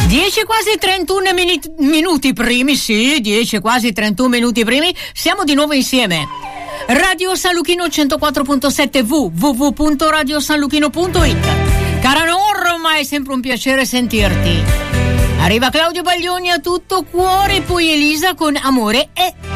10 quasi 31 minuti primi, sì, 10 quasi 31 minuti primi, siamo di nuovo insieme. Radio San Luchino 104.7 www.radiosanluchino.it. Cara Norma, è sempre un piacere sentirti. Arriva Claudio Baglioni a tutto cuore, poi Elisa con Amore e